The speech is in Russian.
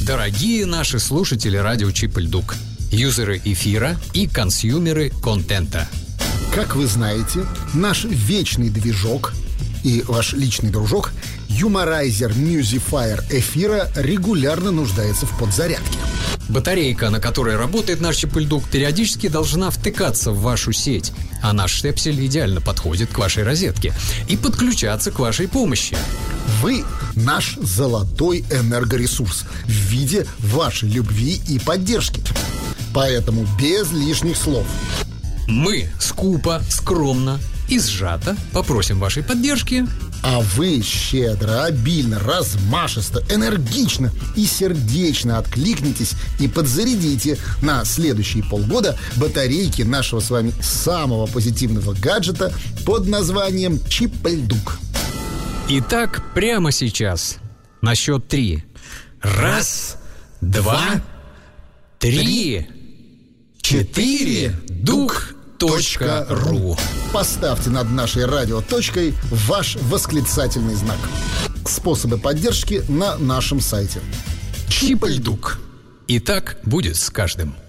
Дорогие наши слушатели радио Чип и Дук, юзеры эфира и консюмеры контента. Как вы знаете, наш вечный движок и ваш личный дружок юморайзер Musifire эфира регулярно нуждается в подзарядке. Батарейка, на которой работает наш Чип и Дук, периодически должна втыкаться в вашу сеть, а наш штепсель идеально подходит к вашей розетке и подключаться к вашей помощи. Вы наш золотой энергоресурс в виде вашей любви и поддержки. Поэтому без лишних слов. Мы скупо, скромно и сжато попросим вашей поддержки. А вы щедро, обильно, размашисто, энергично и сердечно откликнитесь и подзарядите на следующие полгода батарейки нашего с вами самого позитивного гаджета под названием Чип и Дук. Итак, прямо сейчас на счет 3. 1, 2, 3, 4. Дук.ру. Поставьте над нашей радиоточкой ваш восклицательный знак. Способы поддержки на нашем сайте. Чип и Дук. И так будет с каждым.